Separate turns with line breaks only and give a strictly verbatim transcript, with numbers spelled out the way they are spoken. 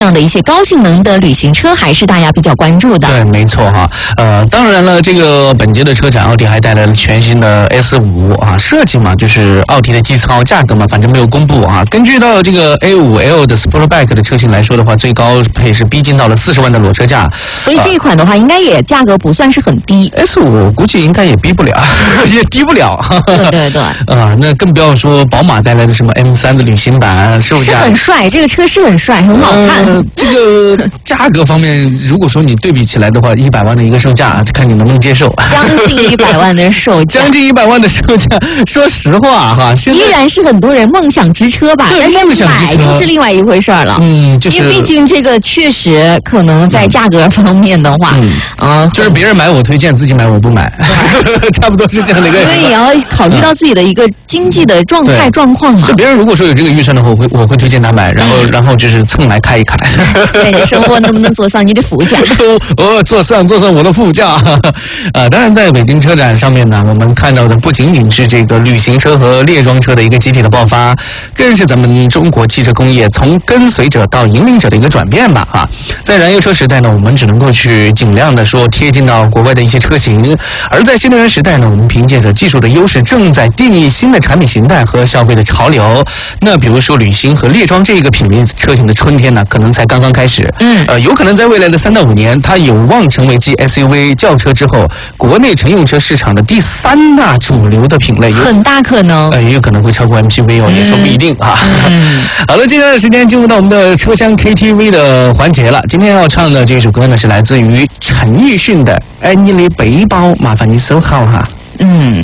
样的一些高性能的旅行车还是大家比较关注的。
对，没错哈。呃，当然了，这个本届的车展，奥迪还带来了全新的 S 五 啊，设计嘛，就是奥迪的基操，价格嘛，反正没有公布啊。根据到这个 A 五 L 的 Sportback 的车型来说的话，最高配是逼近到了四十万的裸车价，
所以这一款的话，应该也价格不算是很低。
S 五 估计应该也逼不了，也低不了。
对对对。
啊，那更不要说宝马带来的什么 M 三 的旅行版，售价
是很帅，这个车是很帅，很好看。
呃、这个价格方面，如果说你对比起来的话，一百万的一个售价，看你能不能接受。
将近一百万的售价，
将近一百万的售价，说实话哈，现在
依然是很多人梦想之车吧？
对，
但是
梦想之车
就是另外一回事了。
嗯，就是
因为毕竟这个确实可能在价格方面的话，
嗯，
呃，
就是别人买我推荐，自己买我不买，差不多是这样的一个。
所以也要考虑到自己的一个经济的状态状况嘛。
就别人如果说有这个预算的话，我会我会推荐他买，然后、嗯、然后就是蹭来开一开。
对，你生活能不能坐上你的副驾？
哦，坐上坐上我的副驾。呃，当然在北京车展上面呢，我们看到的不仅仅是这个旅行车和列装车的一个集体的爆发，更是咱们中国汽车工业从跟随者到引领者的一个转变吧。哈，在燃油车时代呢，我们只能够去尽量的说贴近到国外的一些车型；而在新能源时代呢，我们凭借着技术的优势，正在定义新的产品形态和消费的潮流。那比如说旅行和列装这个品类车型的春天呢，可能才刚刚开始。
嗯，
呃，有可能在未来的三到五年，它有望成为继 S U V、轿车之后，国内乘用车市场的第三大主流的品类。
很大可能。
呃，也有可能会超过 M P V 哦，嗯、也说不一定啊。
嗯、
好了，接下来时间进入到我们的车厢 K T V 的环节了。今天要唱的这首歌呢，是来自于陈奕迅的《爱你的背包》，麻烦你收好哈。
嗯。